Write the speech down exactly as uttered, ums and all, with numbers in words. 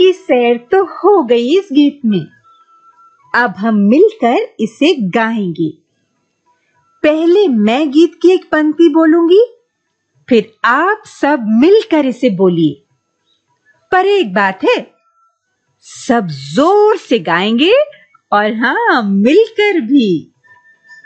की सैर तो हो गई इस गीत में। अब हम मिलकर इसे गाएंगे। पहले मैं गीत की एक पंक्ति बोलूंगी, फिर आप सब मिलकर इसे बोलिए। पर एक बात है, सब जोर से गाएंगे और हाँ, मिलकर भी।